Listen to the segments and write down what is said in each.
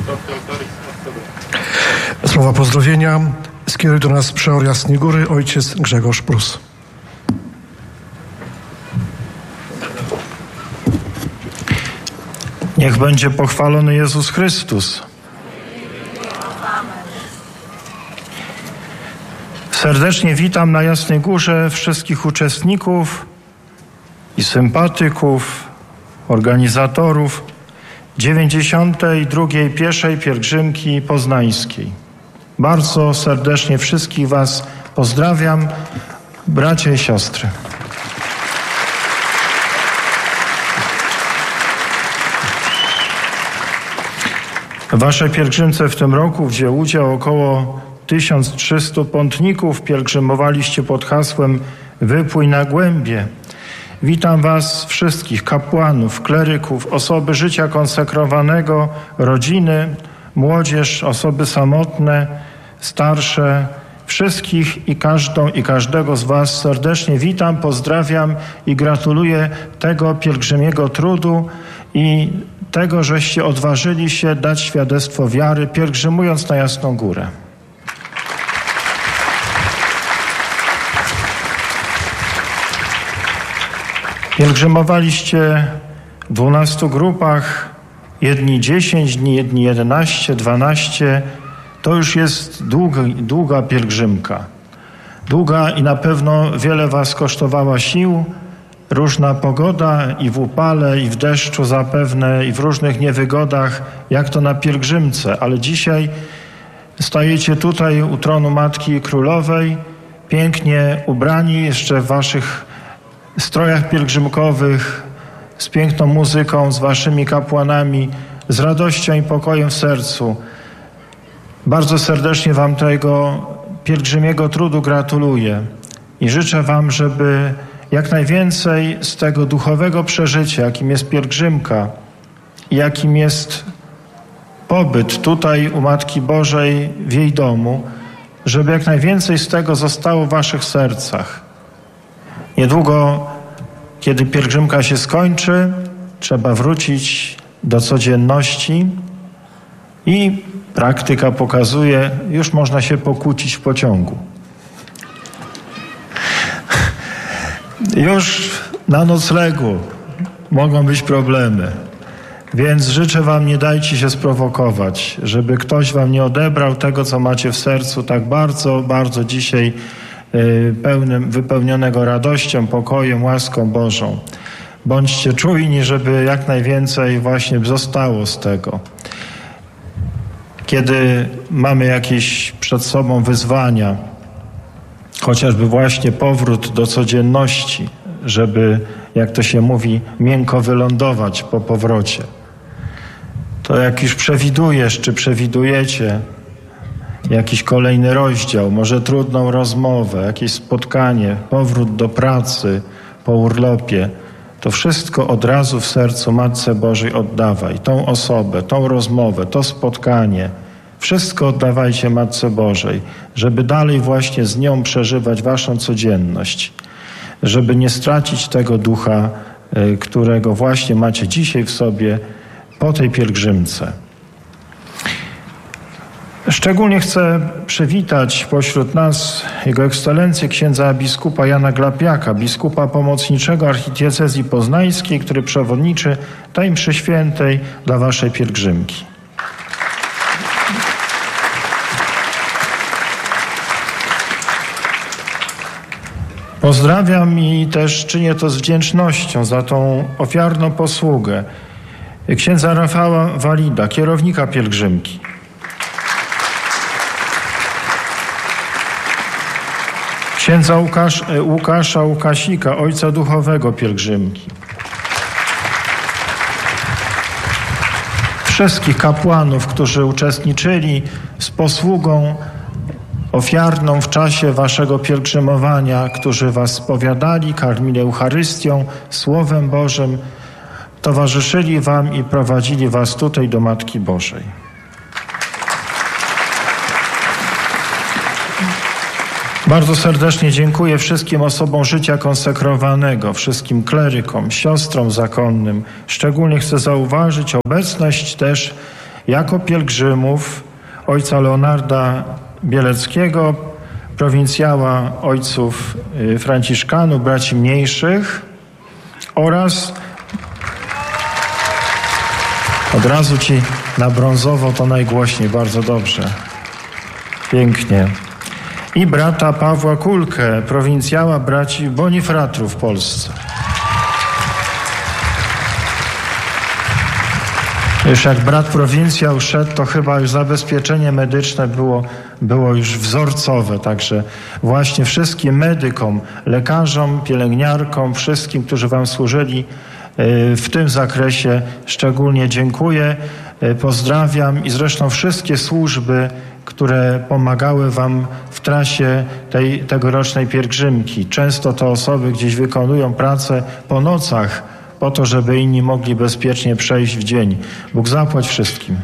Słowa pozdrowienia skieruje do nas przeor Jasnej Góry, ojciec Grzegorz Prus. Niech będzie pochwalony Jezus Chrystus. Serdecznie witam na Jasnej Górze wszystkich uczestników i sympatyków, organizatorów 92. Pieszej Pielgrzymki Poznańskiej. Bardzo serdecznie wszystkich Was pozdrawiam, bracia i siostry. W Waszej pielgrzymce w tym roku wzięło udział około 1300 pątników. Pielgrzymowaliście pod hasłem Wypłyń na głębie. Witam Was wszystkich, kapłanów, kleryków, osoby życia konsekrowanego, rodziny, młodzież, osoby samotne, starsze, wszystkich i każdą i każdego z Was serdecznie witam, pozdrawiam i gratuluję tego pielgrzymiego trudu i tego, żeście odważyli się dać świadectwo wiary, pielgrzymując na Jasną Górę. Pielgrzymowaliście w 12 grupach, jedni 10 dni, jedni 11, 12. To już jest długa pielgrzymka. Długa i na pewno wiele Was kosztowała sił. Różna pogoda i w upale, i w deszczu zapewne, i w różnych niewygodach, jak to na pielgrzymce. Ale dzisiaj stajecie tutaj u tronu Matki Królowej, pięknie ubrani, jeszcze w Waszych strojach pielgrzymkowych, z piękną muzyką, z Waszymi kapłanami, z radością i pokojem w sercu. Bardzo serdecznie Wam tego pielgrzymiego trudu gratuluję i życzę Wam, żeby jak najwięcej z tego duchowego przeżycia, jakim jest pielgrzymka i jakim jest pobyt tutaj u Matki Bożej w jej domu, żeby jak najwięcej z tego zostało w Waszych sercach. Niedługo, kiedy pielgrzymka się skończy, trzeba wrócić do codzienności i praktyka pokazuje, już można się pokłócić w pociągu. Już na noclegu mogą być problemy, więc życzę Wam, nie dajcie się sprowokować, żeby ktoś Wam nie odebrał tego, co macie w sercu tak bardzo, bardzo dzisiaj wypełnionego radością, pokojem, łaską Bożą. Bądźcie czujni, żeby jak najwięcej właśnie zostało z tego. Kiedy mamy jakieś przed sobą wyzwania, chociażby właśnie powrót do codzienności, żeby, jak to się mówi, miękko wylądować po powrocie, to jak już przewidujesz, czy przewidujecie jakiś kolejny rozdział, może trudną rozmowę, jakieś spotkanie, powrót do pracy po urlopie, to wszystko od razu w sercu Matce Bożej oddawaj. Tą osobę, tą rozmowę, to spotkanie. Wszystko oddawajcie Matce Bożej, żeby dalej właśnie z nią przeżywać Waszą codzienność. Żeby nie stracić tego ducha, którego właśnie macie dzisiaj w sobie po tej pielgrzymce. Szczególnie chcę przywitać pośród nas Jego Ekscelencję księdza biskupa Jana Glapiaka, biskupa pomocniczego archidiecezji poznańskiej, który przewodniczy tej mszy świętej dla Waszej pielgrzymki. Pozdrawiam i też czynię to z wdzięcznością za tą ofiarną posługę księdza Rafała Walida, kierownika pielgrzymki. Księdza Łukasza Łukasika, ojca duchowego pielgrzymki. Wszystkich kapłanów, którzy uczestniczyli z posługą ofiarną w czasie Waszego pielgrzymowania, którzy Was spowiadali, karmili Eucharystią, Słowem Bożym, towarzyszyli Wam i prowadzili Was tutaj do Matki Bożej. Bardzo serdecznie dziękuję wszystkim osobom życia konsekrowanego, wszystkim klerykom, siostrom zakonnym. Szczególnie chcę zauważyć obecność też jako pielgrzymów ojca Leonarda Bieleckiego, prowincjała ojców franciszkanów, braci mniejszych oraz od razu ci na brązowo to najgłośniej, bardzo dobrze. Pięknie. I brata Pawła Kulkę, prowincjała braci Bonifratrów w Polsce. Już jak brat prowincjał szedł, to chyba już zabezpieczenie medyczne było już wzorcowe. Także właśnie wszystkim medykom, lekarzom, pielęgniarkom, wszystkim, którzy wam służyli w tym zakresie szczególnie dziękuję, pozdrawiam i zresztą wszystkie służby, które pomagały wam w trasie tej tegorocznej pielgrzymki. Często to osoby gdzieś wykonują pracę po nocach, po to, żeby inni mogli bezpiecznie przejść w dzień. Bóg zapłać wszystkim.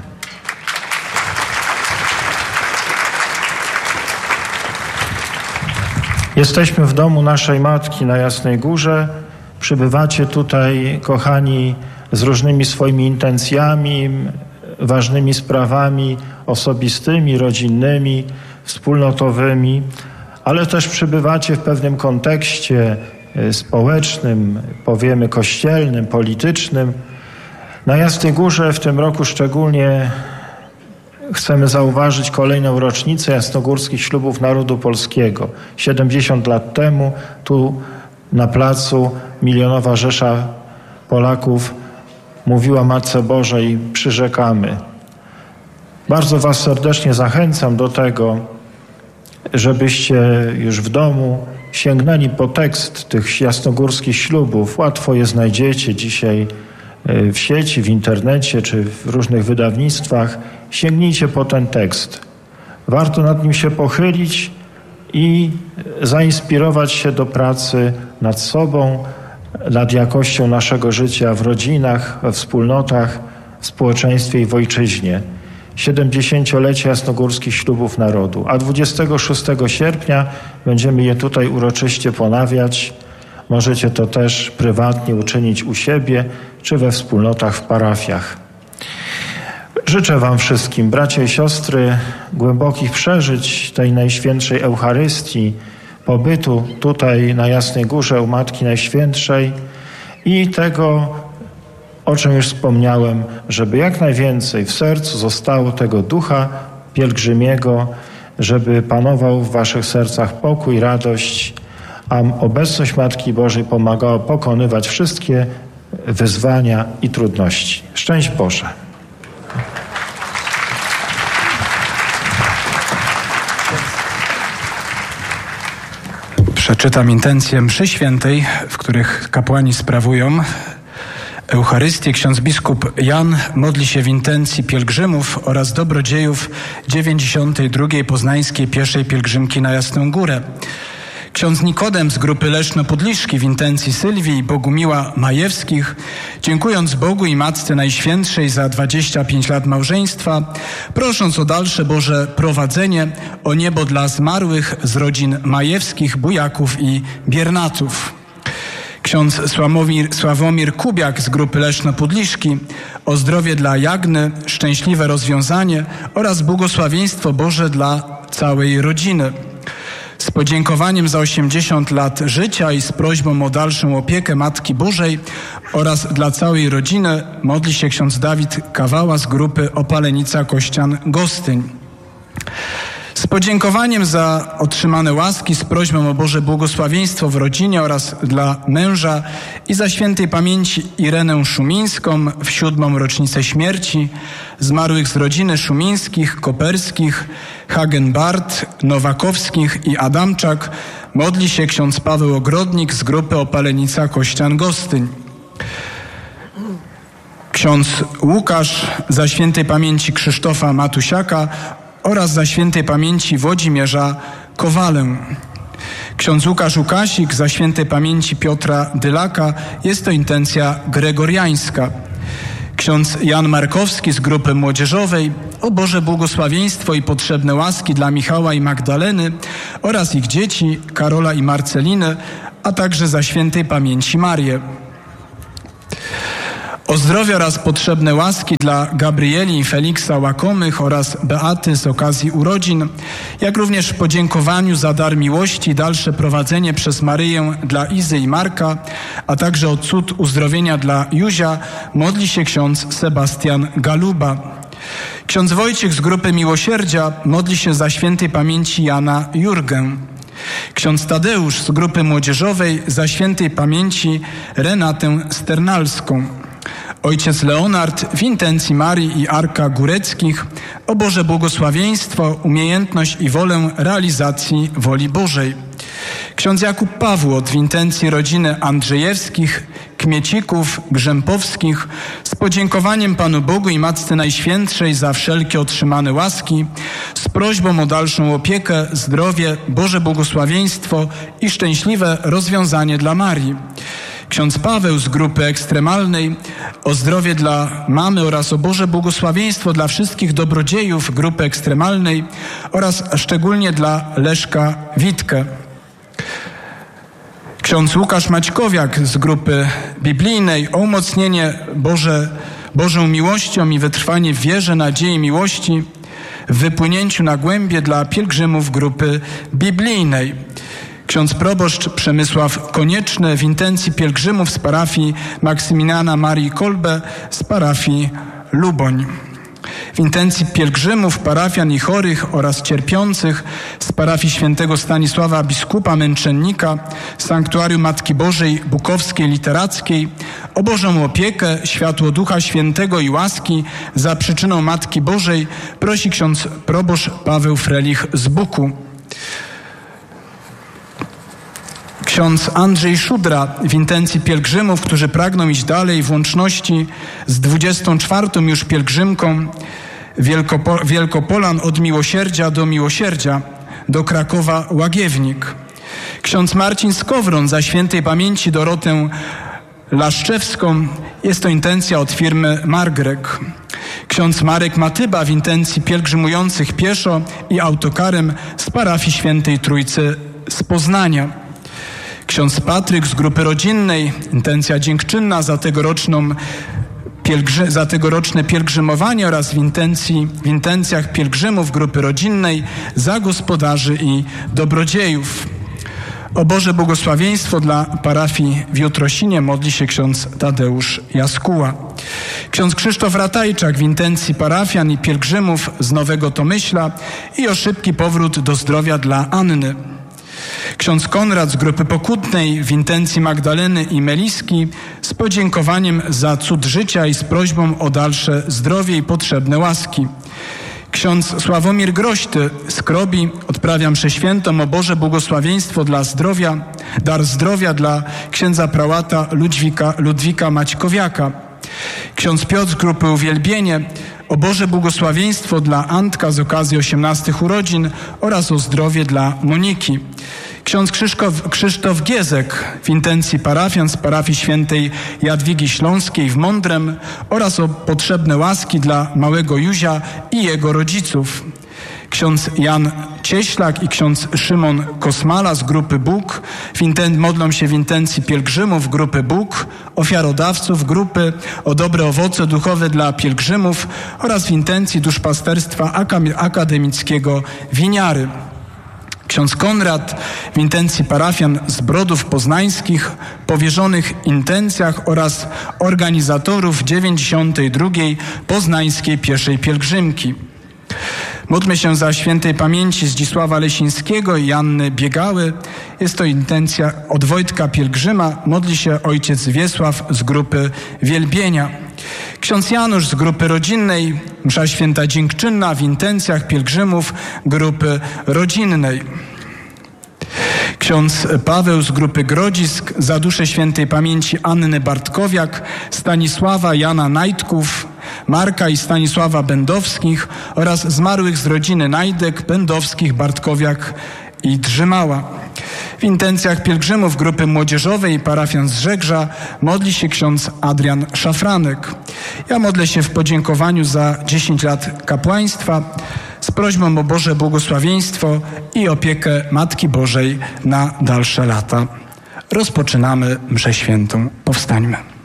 Jesteśmy w domu naszej Matki na Jasnej Górze. Przybywacie tutaj, kochani, z różnymi swoimi intencjami, ważnymi sprawami osobistymi, rodzinnymi, wspólnotowymi, ale też przybywacie w pewnym kontekście społecznym, powiemy kościelnym, politycznym. Na Jasnej Górze w tym roku szczególnie chcemy zauważyć kolejną rocznicę jasnogórskich ślubów narodu polskiego. 70 lat temu tu na placu milionowa rzesza Polaków mówiła Matce Bożej: przyrzekamy. Bardzo was serdecznie zachęcam do tego, żebyście już w domu sięgnęli po tekst tych jasnogórskich ślubów. Łatwo je znajdziecie dzisiaj w sieci, w internecie czy w różnych wydawnictwach. Sięgnijcie po ten tekst. Warto nad nim się pochylić i zainspirować się do pracy nad sobą, nad jakością naszego życia w rodzinach, we wspólnotach, w społeczeństwie i w ojczyźnie. 70-lecie jasnogórskich ślubów narodu, a 26 sierpnia będziemy je tutaj uroczyście ponawiać. Możecie to też prywatnie uczynić u siebie czy we wspólnotach w parafiach. Życzę wam wszystkim, bracia i siostry, głębokich przeżyć tej Najświętszej Eucharystii, pobytu tutaj na Jasnej Górze u Matki Najświętszej i tego, o czym już wspomniałem, żeby jak najwięcej w sercu zostało tego ducha pielgrzymiego, żeby panował w waszych sercach pokój, radość, a obecność Matki Bożej pomagała pokonywać wszystkie wyzwania i trudności. Szczęść Boże! Przeczytam intencje mszy świętej, w których kapłani sprawują Eucharystię. Ksiądz biskup Jan modli się w intencji pielgrzymów oraz dobrodziejów 92. Poznańskiej Pieszej Pielgrzymki na Jasną Górę. Ksiądz Nikodem z grupy Leszno-Podliszki w intencji Sylwii i Bogumiła Majewskich, dziękując Bogu i Matce Najświętszej za 25 lat małżeństwa, prosząc o dalsze Boże prowadzenie, o niebo dla zmarłych z rodzin Majewskich, Bujaków i Biernatów. Ksiądz Sławomir Kubiak z grupy Leszno-Podliszki, o zdrowie dla Jagny, szczęśliwe rozwiązanie oraz błogosławieństwo Boże dla całej rodziny. Z podziękowaniem za 80 lat życia i z prośbą o dalszą opiekę Matki Bożej oraz dla całej rodziny modli się ksiądz Dawid Kawała z grupy Opalenica Kościan Gostyń. Z podziękowaniem za otrzymane łaski, z prośbą o Boże błogosławieństwo w rodzinie oraz dla męża i za świętej pamięci Irenę Szumińską w 7. rocznicę śmierci, zmarłych z rodziny Szumińskich, Koperskich, Hagenbart, Nowakowskich i Adamczak modli się ksiądz Paweł Ogrodnik z grupy Opalenica Kościan Gostyń. Ksiądz Łukasz za świętej pamięci Krzysztofa Matusiaka oraz za świętej pamięci Włodzimierza Kowalę. Ksiądz Łukasz Łukasik za świętej pamięci Piotra Dylaka, jest to intencja gregoriańska. Ksiądz Jan Markowski z grupy młodzieżowej, o Boże błogosławieństwo i potrzebne łaski dla Michała i Magdaleny oraz ich dzieci Karola i Marceliny, a także za świętej pamięci Marię. O zdrowie oraz potrzebne łaski dla Gabrieli i Feliksa Łakomych oraz Beaty z okazji urodzin, jak również w podziękowaniu za dar miłości i dalsze prowadzenie przez Maryję dla Izy i Marka, a także o cud uzdrowienia dla Józia, modli się ksiądz Sebastian Galuba. Ksiądz Wojciech z grupy Miłosierdzia modli się za świętej pamięci Jana Jurgę. Ksiądz Tadeusz z grupy młodzieżowej za świętej pamięci Renatę Sternalską. Ojciec Leonard w intencji Marii i Arka Góreckich o Boże błogosławieństwo, umiejętność i wolę realizacji woli Bożej. Ksiądz Jakub Pawłot w intencji rodziny Andrzejewskich, Kmiecików, Grzępowskich z podziękowaniem Panu Bogu i Matce Najświętszej za wszelkie otrzymane łaski, z prośbą o dalszą opiekę, zdrowie, Boże błogosławieństwo i szczęśliwe rozwiązanie dla Marii. Ksiądz Paweł z grupy ekstremalnej o zdrowie dla mamy oraz o Boże błogosławieństwo dla wszystkich dobrodziejów grupy ekstremalnej oraz szczególnie dla Leszka Witkę. Ksiądz Łukasz Maćkowiak z grupy biblijnej o umocnienie Bożą miłością i wytrwanie w wierze, nadziei, miłości w wypłynięciu na głębie dla pielgrzymów grupy biblijnej. Ksiądz proboszcz Przemysław Konieczny w intencji pielgrzymów z parafii Maksymiliana Marii Kolbe z parafii Luboń. W intencji pielgrzymów, parafian i chorych oraz cierpiących z parafii świętego Stanisława Biskupa Męczennika, Sanktuarium Matki Bożej Bukowskiej Literackiej, o Bożą opiekę, światło Ducha Świętego i łaski za przyczyną Matki Bożej prosi ksiądz proboszcz Paweł Frelich z Buku. Ksiądz Andrzej Szudra w intencji pielgrzymów, którzy pragną iść dalej w łączności z 24. już pielgrzymką Wielkopolan od Miłosierdzia do Miłosierdzia, do Krakowa Łagiewnik. Ksiądz Marcin Skowron za świętej pamięci Dorotę Laszczewską, jest to intencja od firmy Margrek. Ksiądz Marek Matyba w intencji pielgrzymujących pieszo i autokarem z parafii Świętej Trójcy z Poznania. Ksiądz Patryk z grupy rodzinnej, intencja dziękczynna za tegoroczne pielgrzymowanie oraz w intencjach pielgrzymów grupy rodzinnej za gospodarzy i dobrodziejów. O Boże błogosławieństwo dla parafii w Jutrosinie modli się ksiądz Tadeusz Jaskuła. Ksiądz Krzysztof Ratajczak w intencji parafian i pielgrzymów z Nowego Tomyśla i o szybki powrót do zdrowia dla Anny. Ksiądz Konrad z grupy pokutnej w intencji Magdaleny i Meliski z podziękowaniem za cud życia i z prośbą o dalsze zdrowie i potrzebne łaski. Ksiądz Sławomir Groźty z Krobi odprawia mszę świętą o Boże błogosławieństwo dla zdrowia, dar zdrowia dla księdza prałata Ludwika Maćkowiaka. Ksiądz Piotr z grupy Uwielbienie o Boże błogosławieństwo dla Antka z okazji 18 urodzin oraz o zdrowie dla Moniki. Ksiądz Krzysztof Giezek w intencji parafian z parafii świętej Jadwigi Śląskiej w Mądrem oraz o potrzebne łaski dla małego Józia i jego rodziców. Ksiądz Jan Cieślak i ksiądz Szymon Kosmala z grupy Bóg modlą się w intencji pielgrzymów grupy Bóg, ofiarodawców grupy o dobre owoce duchowe dla pielgrzymów oraz w intencji duszpasterstwa akademickiego Winiary. Ksiądz Konrad w intencji parafian z Brodów Poznańskich, powierzonych intencjach oraz organizatorów 92. Poznańskiej Pieszej Pielgrzymki. Módlmy się za świętej pamięci Zdzisława Lesińskiego i Anny Biegały. Jest to intencja od Wojtka Pielgrzyma. Modli się ojciec Wiesław z grupy Wielbienia. Ksiądz Janusz z grupy rodzinnej, msza święta dziękczynna w intencjach pielgrzymów grupy rodzinnej. Ksiądz Paweł z grupy Grodzisk za duszę świętej pamięci Anny Bartkowiak, Stanisława Jana Najdków, Marka i Stanisława Będowskich oraz zmarłych z rodziny Najdek, Będowskich, Bartkowiak i Drzymała. W intencjach pielgrzymów grupy młodzieżowej parafian z Żegrza modli się ksiądz Adrian Szafranek. Ja modlę się w podziękowaniu za 10 lat kapłaństwa z prośbą o Boże błogosławieństwo i opiekę Matki Bożej na dalsze lata. Rozpoczynamy mszę świętą. Powstańmy.